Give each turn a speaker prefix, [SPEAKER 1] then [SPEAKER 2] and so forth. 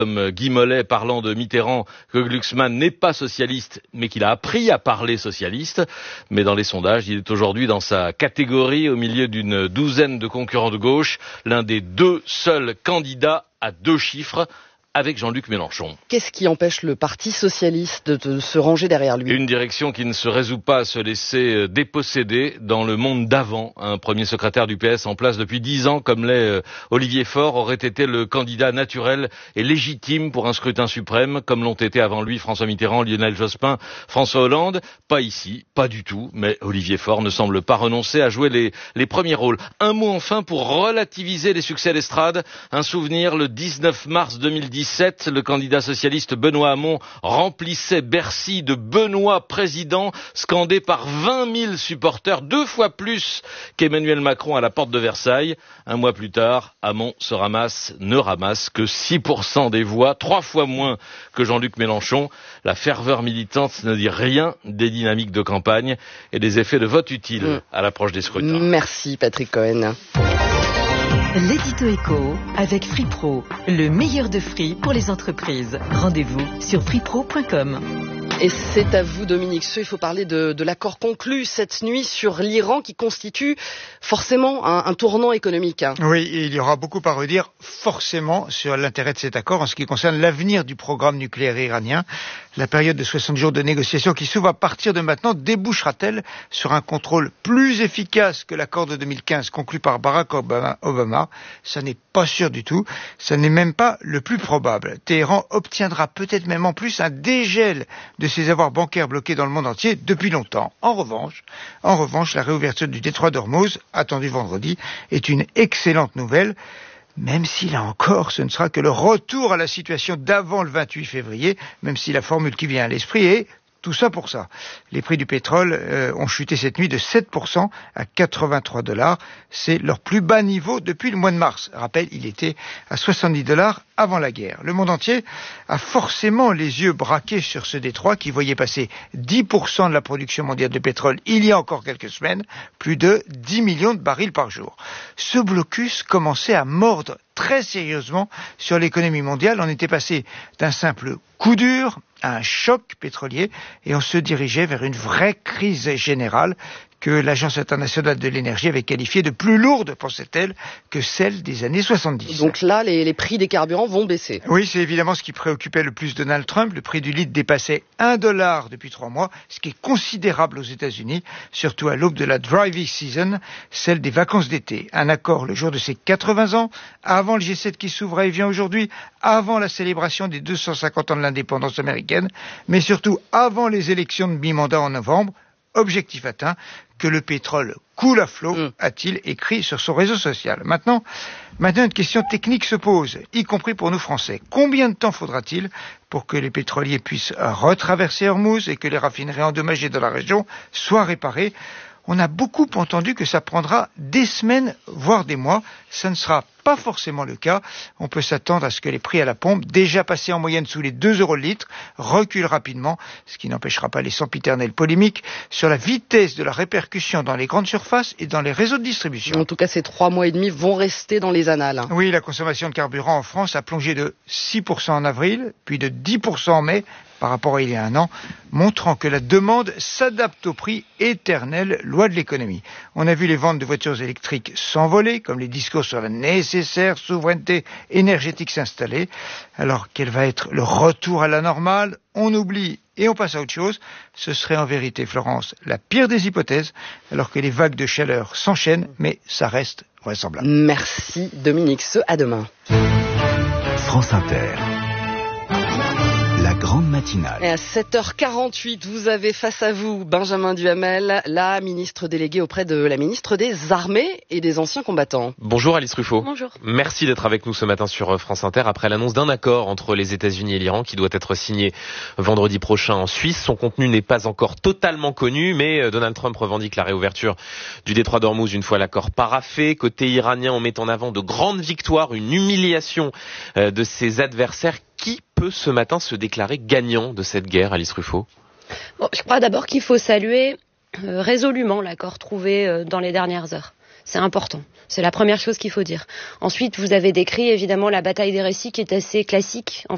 [SPEAKER 1] Comme Guy Mollet parlant de Mitterrand, que Glucksmann n'est pas socialiste, mais qu'il a appris à parler socialiste. Mais dans les sondages, il est aujourd'hui dans sa catégorie, au milieu d'une douzaine de concurrents de gauche, l'un des deux seuls candidats à 2 chiffres, avec Jean-Luc Mélenchon.
[SPEAKER 2] Qu'est-ce qui empêche le Parti socialiste de se ranger derrière lui ?
[SPEAKER 1] Une direction qui ne se résout pas à se laisser déposséder dans le monde d'avant. Un premier secrétaire du PS en place depuis 10 ans, comme l'est Olivier Faure, aurait été le candidat naturel et légitime pour un scrutin suprême, comme l'ont été avant lui François Mitterrand, Lionel Jospin, François Hollande. Pas ici, pas du tout, mais Olivier Faure ne semble pas renoncer à jouer les premiers rôles. Un mot enfin pour relativiser les succès d'estrade. Un souvenir, le 19 mars 2017, le candidat socialiste Benoît Hamon remplissait Bercy de Benoît président, scandé par 20 000 supporters, 2 fois plus qu'Emmanuel Macron à la porte de Versailles. Un mois plus tard, Hamon ne ramasse que 6% des voix, 3 fois moins que Jean-Luc Mélenchon. La ferveur militante ne dit rien des dynamiques de campagne et des effets de vote utiles à l'approche des scrutins.
[SPEAKER 2] Merci Patrick Cohen.
[SPEAKER 3] L'édito éco avec FreePro, le meilleur de Free pour les entreprises. Rendez-vous sur freepro.com.
[SPEAKER 2] Et c'est à vous Dominique Seux, il faut parler de l'accord conclu cette nuit sur l'Iran qui constitue forcément un tournant économique.
[SPEAKER 4] Oui, il y aura beaucoup à redire forcément sur l'intérêt de cet accord en ce qui concerne l'avenir du programme nucléaire iranien. La période de 60 jours de négociation qui s'ouvre à partir de maintenant débouchera-t-elle sur un contrôle plus efficace que l'accord de 2015 conclu par Barack Obama? Ça n'est pas sûr du tout, ça n'est même pas le plus probable. Téhéran obtiendra peut-être même en plus un dégel de ses avoirs bancaires bloqués dans le monde entier depuis longtemps. En revanche, la réouverture du détroit d'Ormuz, attendue vendredi, est une excellente nouvelle. Même si, là encore, ce ne sera que le retour à la situation d'avant le 28 février, même si la formule qui vient à l'esprit est tout ça pour ça. Les prix du pétrole ont chuté cette nuit de 7% à $83. C'est leur plus bas niveau depuis le mois de mars. Rappel, il était à $70 avant la guerre. Le monde entier a forcément les yeux braqués sur ce détroit qui voyait passer 10% de la production mondiale de pétrole il y a encore quelques semaines, plus de 10 millions de barils par jour. Ce blocus commençait à mordre très sérieusement sur l'économie mondiale. On était passé d'un simple coup dur à un choc pétrolier et on se dirigeait vers une vraie crise générale que l'Agence internationale de l'énergie avait qualifiée de plus lourde, pensait-elle, que celle des années 70.
[SPEAKER 2] Donc là, les prix des carburants vont baisser.
[SPEAKER 4] Oui, c'est évidemment ce qui préoccupait le plus Donald Trump. Le prix du litre dépassait $1 depuis 3 mois, ce qui est considérable aux États-Unis, surtout à l'aube de la driving season, celle des vacances d'été. Un accord le jour de ses 80 ans, avant le G7 qui s'ouvre et vient aujourd'hui, avant la célébration des 250 ans de l'indépendance américaine, mais surtout avant les élections de mi-mandat en novembre. Objectif atteint, que le pétrole coule à flot, a-t-il écrit sur son réseau social. Maintenant, une question technique se pose, y compris pour nous Français. Combien de temps faudra-t-il pour que les pétroliers puissent retraverser Ormuz et que les raffineries endommagées dans la région soient réparées? On a beaucoup entendu que ça prendra des semaines, voire des mois. Ça ne sera pas forcément le cas. On peut s'attendre à ce que les prix à la pompe, déjà passés en moyenne sous les 2 € le litre, reculent rapidement, ce qui n'empêchera pas les sempiternelles polémiques sur la vitesse de la répercussion dans les grandes surfaces et dans les réseaux de distribution.
[SPEAKER 2] En tout cas, ces 3 mois et demi vont rester dans les annales.
[SPEAKER 4] Oui, la consommation de carburant en France a plongé de 6% en avril, puis de 10% en mai, par rapport à il y a un an, montrant que la demande s'adapte au prix éternel, loi de l'économie. On a vu les ventes de voitures électriques s'envoler, comme les discours sur la nécessaire souveraineté énergétique s'installer. Alors, quel va être le retour à la normale? On oublie et on passe à autre chose. Ce serait en vérité, Florence, la pire des hypothèses, alors que les vagues de chaleur s'enchaînent, mais ça reste vraisemblable.
[SPEAKER 2] Merci Dominique Seux, à demain.
[SPEAKER 5] France Inter. La grande matinale.
[SPEAKER 2] Et à 7h48, vous avez face à vous Benjamin Duhamel, la ministre déléguée auprès de la ministre des Armées et des Anciens Combattants.
[SPEAKER 6] Bonjour Alice Ruffo.
[SPEAKER 2] Bonjour.
[SPEAKER 6] Merci d'être avec nous ce matin sur France Inter après l'annonce d'un accord entre les États-Unis et l'Iran qui doit être signé vendredi prochain en Suisse. Son contenu n'est pas encore totalement connu, mais Donald Trump revendique la réouverture du détroit d'Ormuz une fois l'accord paraphé. Côté iranien, on met en avant de grandes victoires, une humiliation de ses adversaires. Qui peut ce matin se déclarer gagnant de cette guerre, Alice Ruffo?
[SPEAKER 7] Je crois d'abord qu'il faut saluer résolument l'accord trouvé dans les dernières heures. C'est important. C'est la première chose qu'il faut dire. Ensuite, vous avez décrit évidemment la bataille des récits qui est assez classique.